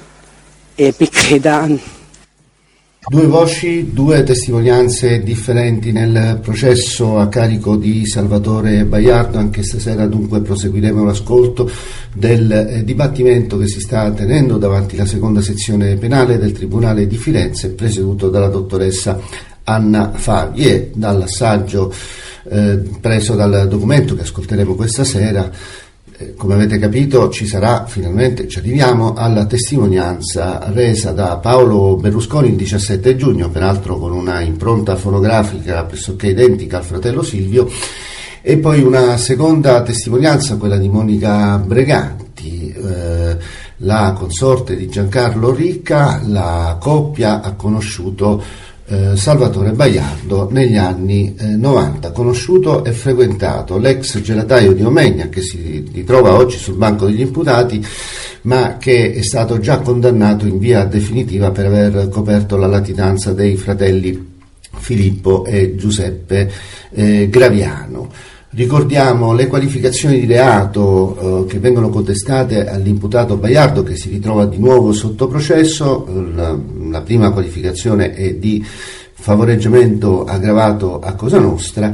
e mi creda. Due voci, due testimonianze differenti nel processo a carico di Salvatore Baiardo. Anche stasera dunque proseguiremo l'ascolto del eh, dibattimento che si sta tenendo davanti alla seconda sezione penale del Tribunale di Firenze, presieduto dalla dottoressa Anna Favi, e dall'assaggio eh, preso dal documento che ascolteremo questa sera. Come avete capito ci sarà finalmente, ci arriviamo alla testimonianza resa da Paolo Berlusconi il diciassette giugno, peraltro con una impronta fonografica pressoché identica al fratello Silvio, e poi una seconda testimonianza, quella di Monica Breganti, eh, la consorte di Giancarlo Ricca. La coppia ha conosciuto Eh, Salvatore Baiardo negli anni eh, novanta, conosciuto e frequentato l'ex gelataio di Omegna, che si ritrova oggi sul banco degli imputati, ma che è stato già condannato in via definitiva per aver coperto la latitanza dei fratelli Filippo e Giuseppe eh, Graviano. Ricordiamo le qualificazioni di reato eh, che vengono contestate all'imputato Baiardo, che si ritrova di nuovo sotto processo. La, la prima qualificazione è di favoreggiamento aggravato a Cosa Nostra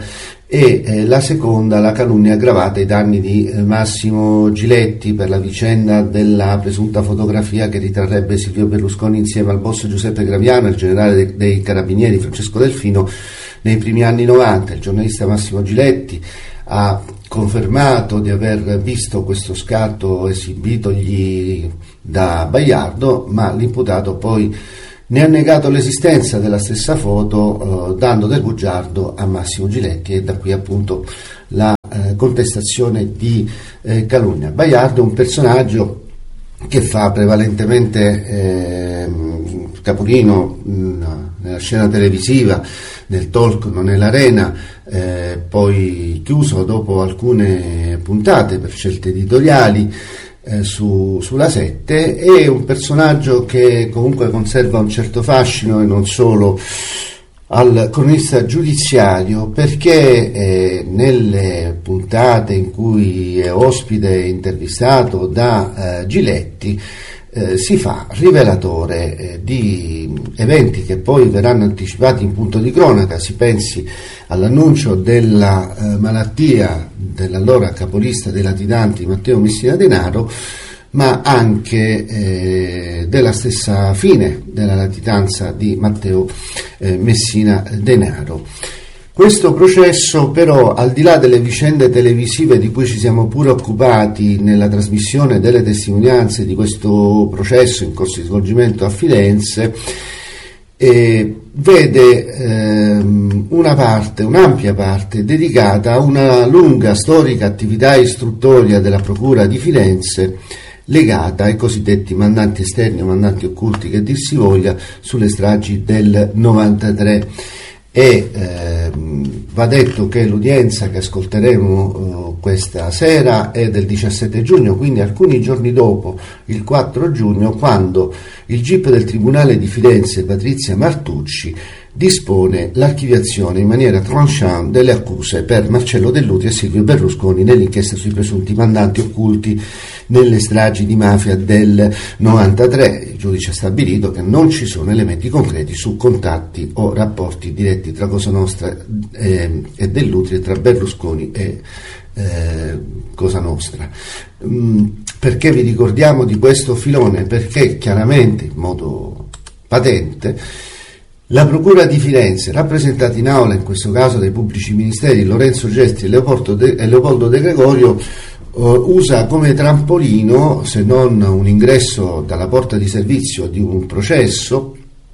e eh, la seconda la calunnia aggravata ai danni di eh, Massimo Giletti per la vicenda della presunta fotografia che ritrarrebbe Silvio Berlusconi insieme al boss Giuseppe Graviano e il generale de- dei Carabinieri Francesco Delfino nei primi anni novanta. Il giornalista Massimo Giletti ha confermato di aver visto questo scatto esibitogli da Baiardo, ma l'imputato poi ne ha negato l'esistenza della stessa foto, eh, dando del bugiardo a Massimo Giletti, e da qui appunto la eh, contestazione di eh, calunnia. Baiardo è un personaggio che fa prevalentemente eh, capolino mh, nella scena televisiva, nel talk Non è l'Arena, eh, poi chiuso dopo alcune puntate per scelte editoriali eh, su, sulla sette. È un personaggio che comunque conserva un certo fascino, e non solo al cronista giudiziario, perché eh, nelle puntate in cui è ospite intervistato da eh, Giletti eh, si fa rivelatore eh, di eventi che poi verranno anticipati in punto di cronaca. Si pensi all'annuncio della eh, malattia dell'allora capolista dei latitanti Matteo Messina Denaro, ma anche eh, della stessa fine della latitanza di Matteo eh, Messina Denaro. Questo processo però, al di là delle vicende televisive di cui ci siamo pure occupati nella trasmissione delle testimonianze di questo processo in corso di svolgimento a Firenze, eh, vede ehm, una parte, un'ampia parte dedicata a una lunga storica attività istruttoria della Procura di Firenze legata ai cosiddetti mandanti esterni o mandanti occulti, che dir si voglia, sulle stragi del novantatré. E ehm, va detto che l'udienza che ascolteremo eh, questa sera è del diciassette giugno, quindi alcuni giorni dopo, il quattro giugno, quando il G I P del Tribunale di Firenze, Patrizia Martucci, dispone l'archiviazione in maniera tranchant delle accuse per Marcello Dell'Utri e Silvio Berlusconi nell'inchiesta sui presunti mandanti occulti nelle stragi di mafia del novantatré. Il giudice ha stabilito che non ci sono elementi concreti su contatti o rapporti diretti tra Cosa Nostra eh, e Dell'Utri e tra Berlusconi e eh, Cosa Nostra. Mm, perché vi ricordiamo di questo filone? Perché chiaramente, in modo patente, la Procura di Firenze, rappresentata in aula in questo caso dai pubblici ministeri Lorenzo Gesti e Leopoldo De, e Leopoldo De Gregorio, uh, usa come trampolino, se non un ingresso dalla porta di servizio di un processo,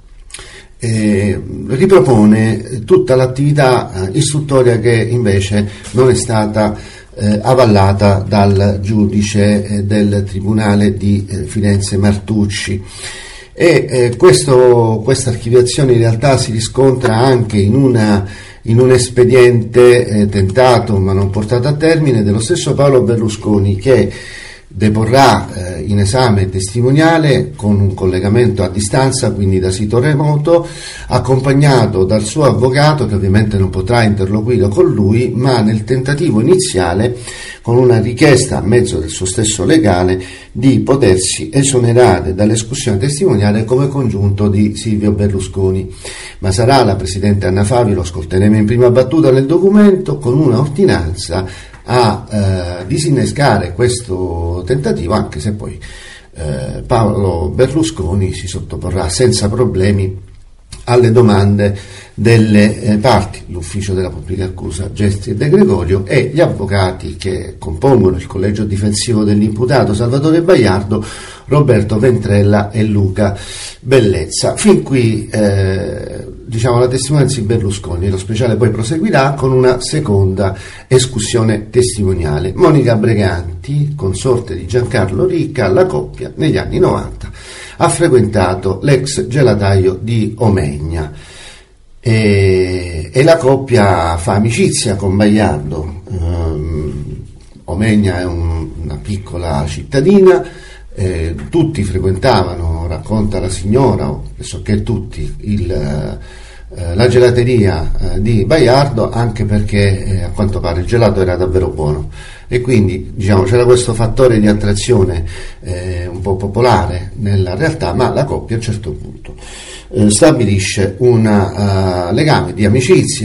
eh, ripropone tutta l'attività uh, istruttoria che invece non è stata eh, avallata dal giudice eh, del Tribunale di eh, Firenze Martucci. E eh, questo, questa archiviazione in realtà si riscontra anche in, una, in un espediente eh, tentato ma non portato a termine dello stesso Paolo Berlusconi, che deporrà eh, in esame testimoniale con un collegamento a distanza, quindi da sito remoto, accompagnato dal suo avvocato, che ovviamente non potrà interloquire con lui, ma nel tentativo iniziale con una richiesta a mezzo del suo stesso legale di potersi esonerare dall'escussione testimoniale come congiunto di Silvio Berlusconi. Ma sarà la Presidente Anna Favi, lo ascolteremo in prima battuta nel documento, con una ordinanza a eh, disinnescare questo tentativo, anche se poi eh, Paolo Berlusconi si sottoporrà senza problemi alle domande delle eh, parti, l'ufficio della pubblica accusa Gesti e De Gregorio e gli avvocati che compongono il collegio difensivo dell'imputato Salvatore Baiardo, Roberto Ventrella e Luca Bellezza. Fin qui eh, diciamo la testimonianza di Berlusconi. Lo speciale poi proseguirà con una seconda escussione testimoniale. Monica Breganti, consorte di Giancarlo Ricca, la coppia negli anni novanta ha frequentato l'ex gelataio di Omegna e, e la coppia fa amicizia con Baiardo. Um, Omegna è un, una piccola cittadina, eh, tutti frequentavano, racconta la signora, o pressoché tutti, il, eh, la gelateria eh, di Baiardo, anche perché eh, a quanto pare il gelato era davvero buono. E quindi diciamo c'era questo fattore di attrazione eh, un po' popolare nella realtà, ma la coppia a un certo punto eh, stabilisce un uh, legame di amicizia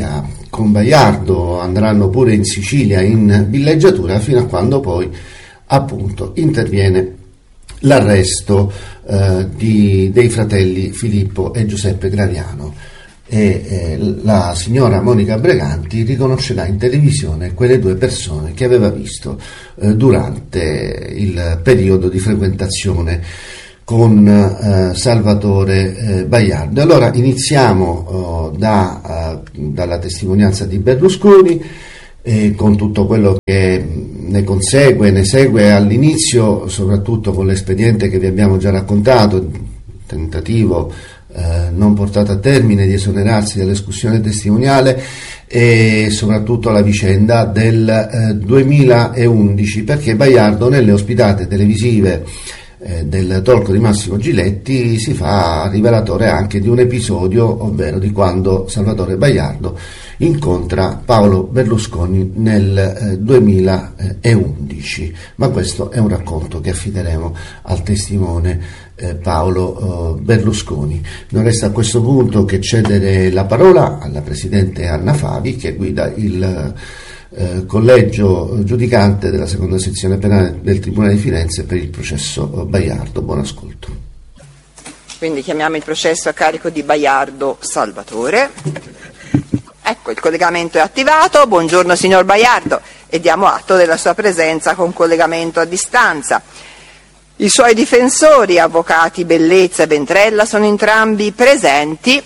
con Baiardo, andranno pure in Sicilia in villeggiatura fino a quando poi appunto interviene l'arresto eh, di, dei fratelli Filippo e Giuseppe Graviano e eh, la signora Monica Breganti riconoscerà in televisione quelle due persone che aveva visto eh, durante il periodo di frequentazione con eh, Salvatore eh, Baiardo. Allora iniziamo eh, da, eh, dalla testimonianza di Berlusconi, eh, con tutto quello che ne consegue, ne segue all'inizio, soprattutto con l'espediente che vi abbiamo già raccontato, tentativo eh, non portato a termine di esonerarsi dall'escussione testimoniale, e soprattutto la vicenda del eh, duemilaundici, perché Baiardo nelle ospitate televisive eh, del talk di Massimo Giletti si fa rivelatore anche di un episodio, ovvero di quando Salvatore Baiardo incontra Paolo Berlusconi nel eh, duemilaundici, ma questo è un racconto che affideremo al testimone eh, Paolo eh, Berlusconi. Non resta a questo punto che cedere la parola alla Presidente Anna Favi, che guida il eh, collegio giudicante della seconda sezione penale del Tribunale di Firenze per il processo Baiardo. Buon ascolto. Quindi chiamiamo il processo a carico di Baiardo Salvatore. Ecco, il collegamento è attivato. Buongiorno signor Baiardo, e diamo atto della sua presenza con collegamento a distanza. I suoi difensori, avvocati Bellezza e Ventrella, sono entrambi presenti.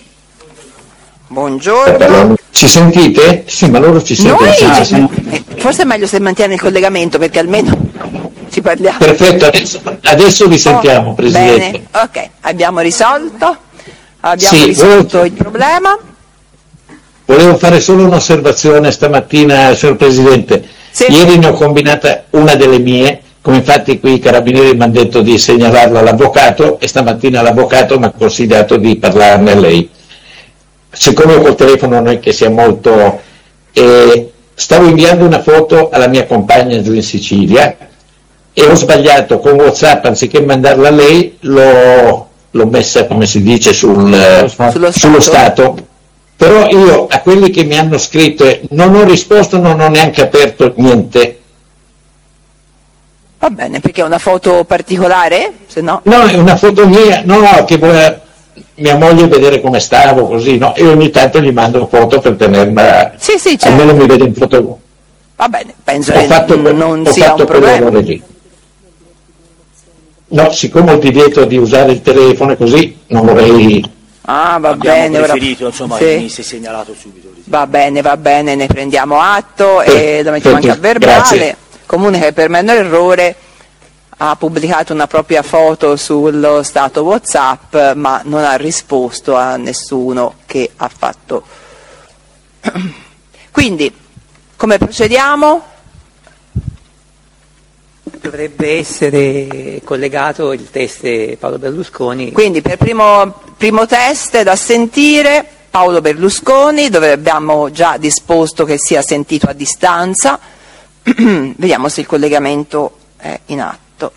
Buongiorno. Ci sentite? Sì, ma loro ci sentono. Noi, ci, eh, forse è meglio se mantiene il collegamento, perché almeno ci parliamo. Perfetto, adesso, adesso vi sentiamo, oh, Presidente. Bene, ok, abbiamo risolto, abbiamo sì, risolto volevo... il problema. Volevo fare solo un'osservazione stamattina, signor Presidente. Sì. Ieri ne ho combinata una delle mie, come infatti qui i carabinieri mi hanno detto di segnalarlo all'avvocato, e stamattina l'avvocato mi ha consigliato di parlarne a lei. Siccome io col telefono non è che sia molto... Eh, stavo inviando una foto alla mia compagna giù in Sicilia e ho sbagliato con WhatsApp, anziché mandarla a lei, l'ho, l'ho messa, come si dice, sul, sullo, sullo stato. stato. Però io a quelli che mi hanno scritto non ho risposto, non ho neanche aperto niente. Va bene, perché è una foto particolare? Se no... no, è una foto mia, no, no, che vuole mia moglie vedere come stavo, così, no? E ogni tanto gli mando foto per tenerla, sì, sì, certo. Almeno mi vede in foto. Va bene, penso ho che fatto, non ho sia fatto un problema. Lì. No, siccome ho il divieto di usare il telefono e così, non vorrei... Ah, va Abbiamo bene, preferito, ora... insomma, sì. che venisse segnalato subito. Va bene, va bene, ne prendiamo atto e lo mettiamo anche a verbale. Grazie. Comunica che per me è un errore, ha pubblicato una propria foto sullo stato WhatsApp, ma non ha risposto a nessuno che ha fatto. Quindi, come procediamo? Dovrebbe essere collegato il test Paolo Berlusconi. Quindi per primo, primo test da sentire Paolo Berlusconi, dove abbiamo già disposto che sia sentito a distanza. Vediamo se il collegamento è in atto.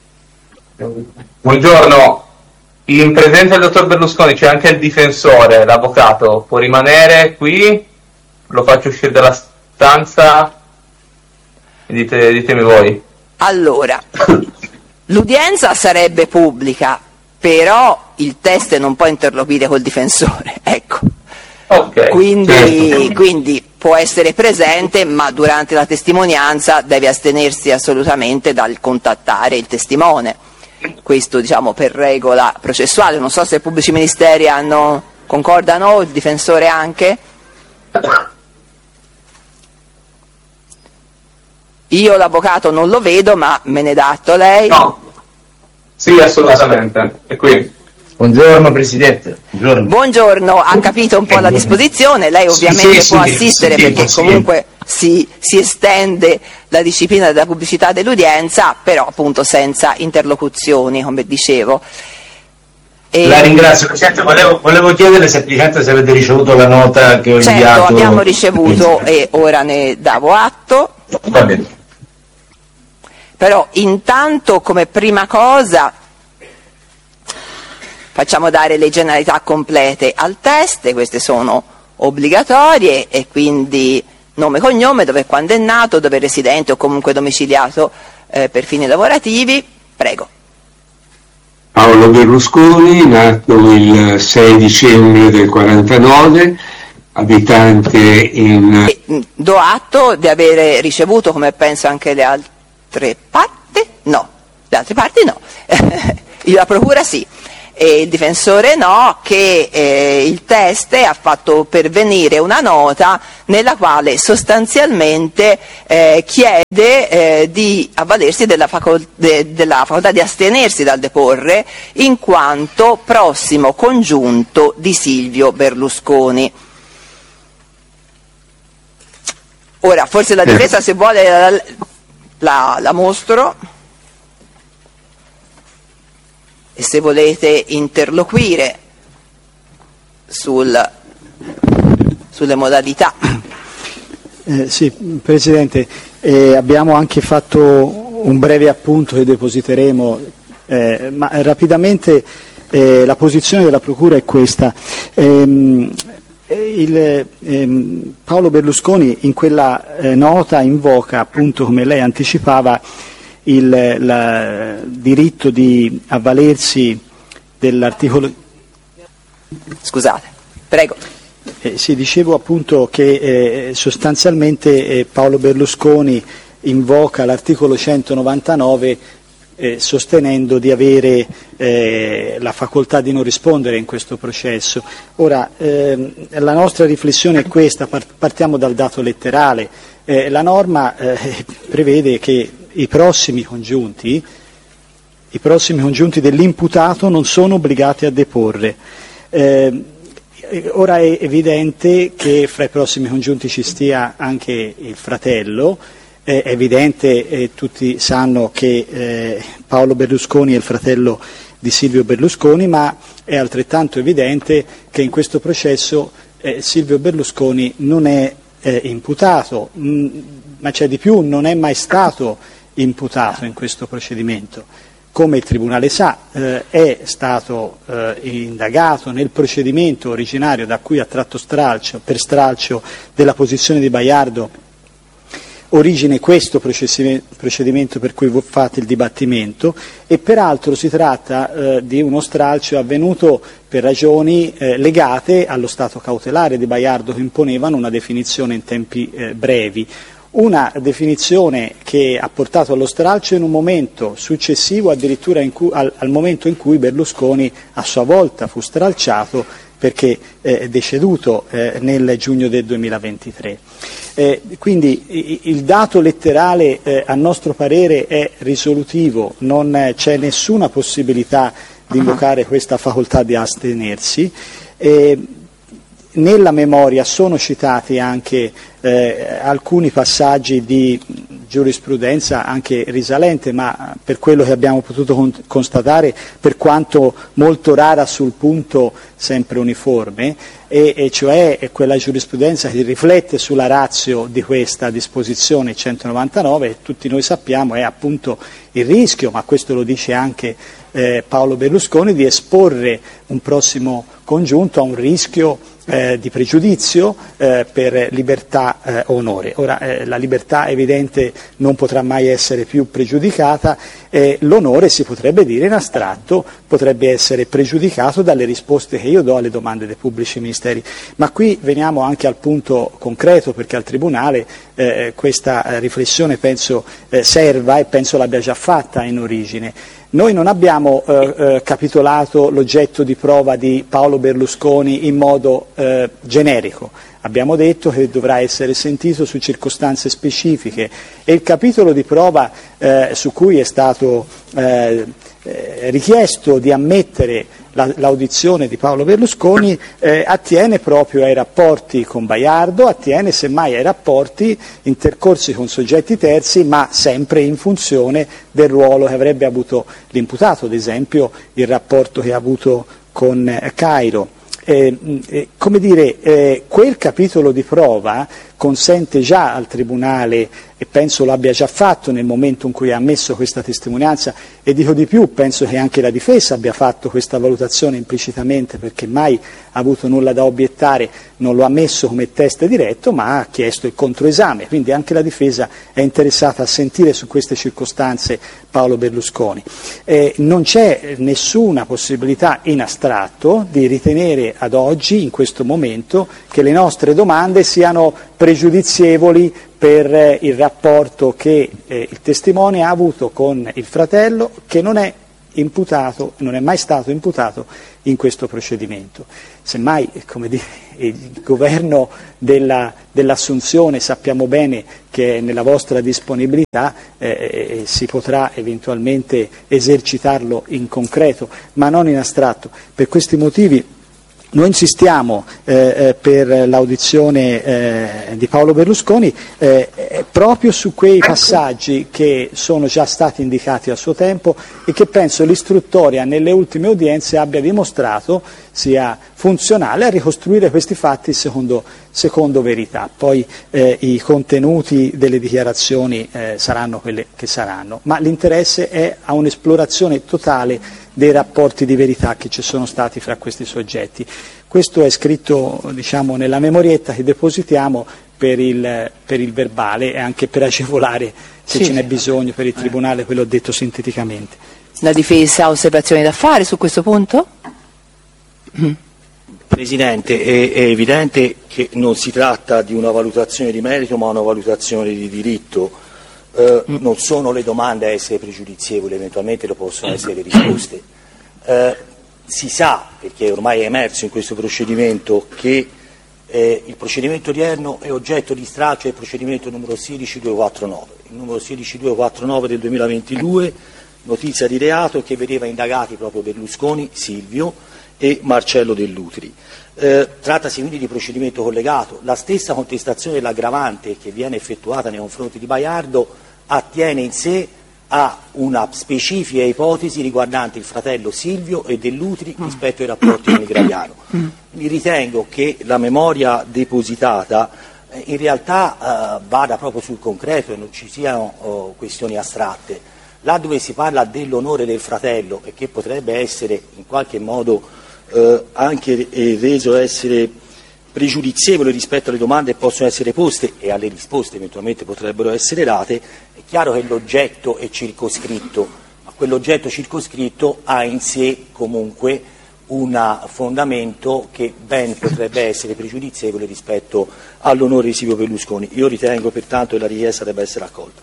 Buongiorno, in presenza del dottor Berlusconi c'è anche il difensore, l'avvocato. Può rimanere qui? Lo faccio uscire dalla stanza? Dite, ditemi voi. Allora, l'udienza sarebbe pubblica, però il test non può interloquire col difensore, ecco. Okay, quindi, certo. quindi può essere presente, ma durante la testimonianza deve astenersi assolutamente dal contattare il testimone. Questo, diciamo, per regola processuale. Non so se i pubblici ministeri hanno, concordano, il difensore anche. Io l'avvocato non lo vedo, ma me ne dà atto lei? No, sì, assolutamente, è qui. Buongiorno Presidente. Buongiorno. Buongiorno, ha capito un po' la disposizione, lei ovviamente sì, può sì, assistere sì, perché sì, comunque si, si estende la disciplina della pubblicità dell'udienza, però appunto senza interlocuzioni, come dicevo. E... La ringrazio, Presidente, volevo, volevo chiedere semplicemente se avete ricevuto la nota che ho certo, inviato. Certo, abbiamo ricevuto e ora ne davo atto. Va bene. Però intanto come prima cosa facciamo dare le generalità complete al test, queste sono obbligatorie e quindi nome e cognome, dove e quando è nato, dove è residente o comunque domiciliato eh, per fini lavorativi. Prego. Paolo Berlusconi, nato il sei dicembre del quarantanove, abitante in... Do atto di avere ricevuto, come penso anche le altre parti, no, le altre parti no, la procura sì, e il difensore no, che eh, il teste ha fatto pervenire una nota nella quale sostanzialmente eh, chiede eh, di avvalersi della, facol- de- della facoltà di astenersi dal deporre in quanto prossimo congiunto di Silvio Berlusconi. Ora, forse la difesa, se vuole, la, la, la mostro. E se volete interloquire sul, sulle modalità. Eh, sì, Presidente, eh, abbiamo anche fatto un breve appunto che depositeremo, eh, ma rapidamente eh, la posizione della Procura è questa. Ehm, il, ehm, Paolo Berlusconi in quella eh, nota invoca, appunto come lei anticipava, il la, diritto di avvalersi dell'articolo... Scusate, prego. Eh, sì, dicevo appunto che eh, sostanzialmente eh, Paolo Berlusconi invoca l'articolo centonovantanove eh, sostenendo di avere eh, la facoltà di non rispondere in questo processo. Ora, ehm, la nostra riflessione è questa, partiamo dal dato letterale. Eh, la norma eh, prevede che i prossimi congiunti, i prossimi congiunti dell'imputato non sono obbligati a deporre. Eh, ora è evidente che fra i prossimi congiunti ci stia anche il fratello, è evidente, eh, tutti sanno che eh, Paolo Berlusconi è il fratello di Silvio Berlusconi, ma è altrettanto evidente che in questo processo eh, Silvio Berlusconi non è eh, imputato, mh, ma c'è di più, non è mai stato imputato in questo procedimento. Come il Tribunale sa, eh, è stato eh, indagato nel procedimento originario da cui ha tratto stralcio, per stralcio della posizione di Baiardo, origine questo procedimento per cui fate il dibattimento, e peraltro si tratta eh, di uno stralcio avvenuto per ragioni eh, legate allo stato cautelare di Baiardo, che imponevano una definizione in tempi eh, brevi. Una definizione che ha portato allo stralcio in un momento successivo addirittura in cui, al, al momento in cui Berlusconi a sua volta fu stralciato perché eh, è deceduto eh, nel giugno del duemilaventitré. Eh, quindi i, il dato letterale eh, a nostro parere è risolutivo, non eh, c'è nessuna possibilità di invocare questa facoltà di astenersi. Eh, Nella memoria sono citati anche eh, alcuni passaggi di giurisprudenza anche risalente, ma per quello che abbiamo potuto con- constatare, per quanto molto rara sul punto, sempre uniforme, e, e cioè è quella giurisprudenza che riflette sulla ratio di questa disposizione centonovantanove, che tutti noi sappiamo è appunto il rischio, ma questo lo dice anche eh, Paolo Berlusconi, di esporre un prossimo congiunto a un rischio Eh, di pregiudizio eh, per libertà e eh, onore. Ora eh, la libertà è evidente non potrà mai essere più pregiudicata, eh, l'onore si potrebbe dire in astratto potrebbe essere pregiudicato dalle risposte che io do alle domande dei pubblici ministeri. Ma qui veniamo anche al punto concreto, perché al Tribunale eh, questa eh, riflessione penso eh, serva e penso l'abbia già fatta in origine. Noi non abbiamo eh, eh, capitolato l'oggetto di prova di Paolo Berlusconi in modo eh, generico, abbiamo detto che dovrà essere sentito su circostanze specifiche e il capitolo di prova eh, su cui è stato eh, eh, richiesto di ammettere la, l'audizione di Paolo Berlusconi eh, attiene proprio ai rapporti con Baiardo, attiene semmai ai rapporti intercorsi con soggetti terzi, ma sempre in funzione del ruolo che avrebbe avuto l'imputato, ad esempio il rapporto che ha avuto con eh, Cairo. Eh, eh, come dire, eh, quel capitolo di prova consente già al Tribunale, e penso lo abbia già fatto nel momento in cui ha ammesso questa testimonianza, e dico di più, penso che anche la difesa abbia fatto questa valutazione implicitamente, perché mai ha avuto nulla da obiettare, non lo ha messo come test diretto, ma ha chiesto il controesame, quindi anche la difesa è interessata a sentire su queste circostanze Paolo Berlusconi. Eh, non c'è nessuna possibilità in astratto di ritenere ad oggi, in questo momento, che le nostre domande siano pregiudizievoli per eh, il rapporto che eh, il testimone ha avuto con il fratello, che non è imputato, non è mai stato imputato in questo procedimento. Semmai, come dire, il governo della, dell'assunzione sappiamo bene che è nella vostra disponibilità, eh, si potrà eventualmente esercitarlo in concreto, ma non in astratto. Per questi motivi noi insistiamo eh, per l'audizione eh, di Paolo Berlusconi eh, proprio su quei passaggi che sono già stati indicati a suo tempo e che penso l'istruttoria nelle ultime udienze abbia dimostrato sia funzionale a ricostruire questi fatti secondo, secondo verità. Poi eh, i contenuti delle dichiarazioni eh, saranno quelle che saranno, ma l'interesse è a un'esplorazione totale dei rapporti di verità che ci sono stati fra questi soggetti. Questo è scritto, diciamo, nella memorietta che depositiamo per il, per il verbale e anche per agevolare, se sì, ce n'è bisogno, per il Tribunale, quello ho detto sinteticamente. La difesa ha osservazioni da fare su questo punto? Presidente, è, è evidente che non si tratta di una valutazione di merito ma una valutazione di diritto. Uh, non sono le domande a essere pregiudizievoli, eventualmente lo possono essere le risposte. Uh, si sa, perché ormai è emerso in questo procedimento, che eh, il procedimento odierno è oggetto di stralcio del procedimento numero sedici duecentoquarantanove. Il numero sedici duecentoquarantanove del duemilaventidue, notizia di reato che vedeva indagati proprio Berlusconi, Silvio e Marcello Dell'Utri. Eh, trattasi quindi di procedimento collegato. La stessa contestazione dell'aggravante che viene effettuata nei confronti di Baiardo attiene in sé a una specifica ipotesi riguardante il fratello Silvio e Dell'Utri rispetto ai rapporti con il Graviano. Quindi ritengo che la memoria depositata eh, in realtà eh, vada proprio sul concreto e non ci siano oh, questioni astratte. Là dove si parla dell'onore del fratello e che potrebbe essere in qualche modo eh, anche eh, reso essere pregiudizievole rispetto alle domande che possono essere poste e alle risposte eventualmente potrebbero essere date, è chiaro che l'oggetto è circoscritto, ma quell'oggetto circoscritto ha in sé comunque un fondamento che ben potrebbe essere pregiudizievole rispetto all'onore di Silvio Berlusconi. Io ritengo pertanto che la richiesta debba essere accolta.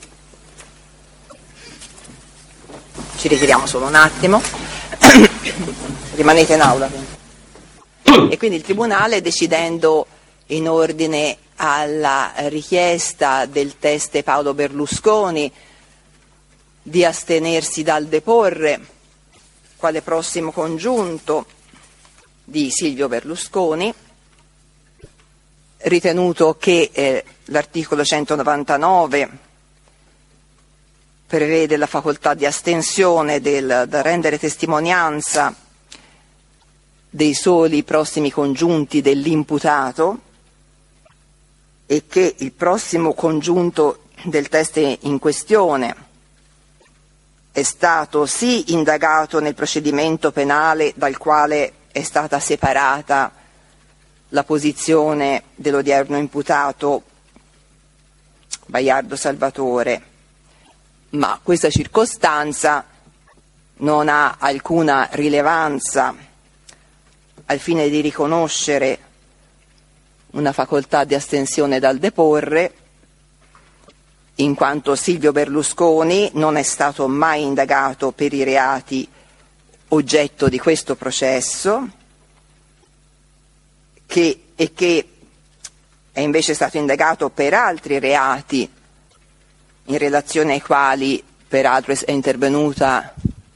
Ci ritiriamo solo un attimo, rimanete in aula. E quindi il Tribunale, decidendo in ordine alla richiesta del teste Paolo Berlusconi di astenersi dal deporre quale prossimo congiunto di Silvio Berlusconi, ritenuto che eh, l'articolo centonovantanove prevede la facoltà di astensione del, da rendere testimonianza dei soli prossimi congiunti dell'imputato e che il prossimo congiunto del teste in questione è stato sì indagato nel procedimento penale dal quale è stata separata la posizione dell'odierno imputato Baiardo Salvatore, ma questa circostanza non ha alcuna rilevanza al fine di riconoscere una facoltà di astensione dal deporre, in quanto Silvio Berlusconi non è stato mai indagato per i reati oggetto di questo processo, che, e che è invece stato indagato per altri reati in relazione ai quali peraltro è intervenuta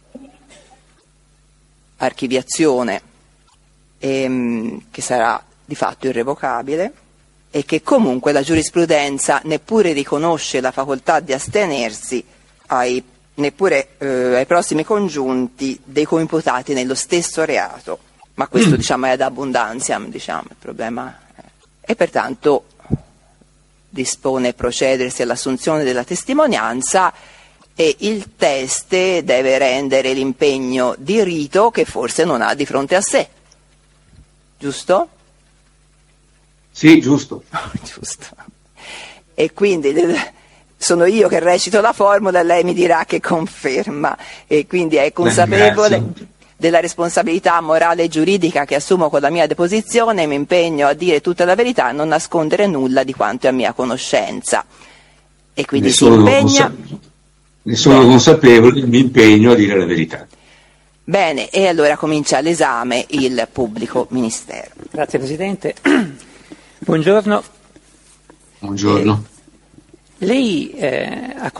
archiviazione ehm, che sarà di fatto irrevocabile, e che comunque la giurisprudenza neppure riconosce la facoltà di astenersi ai, neppure eh, ai prossimi congiunti dei coimputati nello stesso reato. Ma questo mm. diciamo è ad abbondanza, diciamo, il problema è. E pertanto dispone procedersi all'assunzione della testimonianza e il teste deve rendere l'impegno di rito che forse non ha di fronte a sé. Giusto? Sì, giusto. Giusto. E quindi sono io che recito la formula e lei mi dirà che conferma, e quindi è consapevole Beh, della responsabilità morale e giuridica che assumo con la mia deposizione e mi impegno a dire tutta la verità e non nascondere nulla di quanto è a mia conoscenza. E quindi ne si sono, impegna... consa- ne sono consapevole, mi impegno a dire la verità. Bene, e allora comincia l'esame il pubblico ministero. Grazie Presidente. Buongiorno. Buongiorno. Eh, lei eh, ha